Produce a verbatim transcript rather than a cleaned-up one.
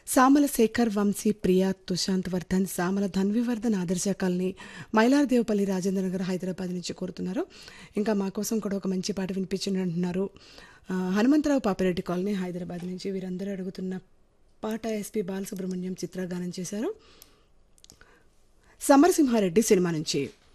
సామల శేఖర్, వంశీ, ప్రియా, తుషాంత్ వర్ధన్, సామల ధన్వివర్ధన్, ఆదర్శ కాలనీ, మైలారదేవపల్లి, రాజేంద్ర నగర్, హైదరాబాద్ నుంచి కోరుతున్నారు. ఇంకా మా కోసం కూడా ఒక మంచి పాట వినిపించండి అంటున్నారు. ఆ, హనుమంతరావు పాపిరెడ్డి కాలనీ, హైదరాబాద్ నుంచి. వీరందరూ అడుగుతున్న పాట ఎస్పి బాలసుబ్రహ్మణ్యం చిత్రగానం చేశారు. సమరసింహారెడ్డి సినిమా నుంచి.